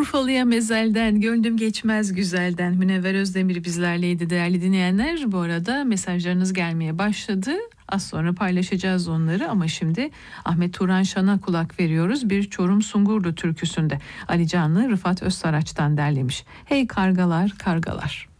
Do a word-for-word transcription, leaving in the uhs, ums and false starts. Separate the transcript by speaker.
Speaker 1: Urfalı'ya mezelden, gönlüm geçmez güzelden. Münevver Özdemir bizlerleydi değerli dinleyenler. Bu arada mesajlarınız gelmeye başladı. Az sonra paylaşacağız onları ama şimdi Ahmet Turan Şan'a kulak veriyoruz. Bir Çorum Sungurlu türküsünde Ali Canlı Rıfat Özsaraç'tan derlemiş. Hey kargalar kargalar.